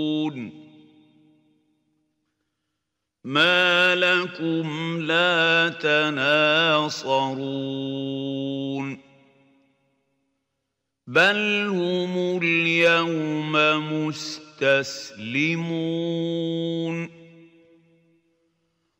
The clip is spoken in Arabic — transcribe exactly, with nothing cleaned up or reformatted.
ما لكم لا تناصرون بل هم اليوم مستسلمون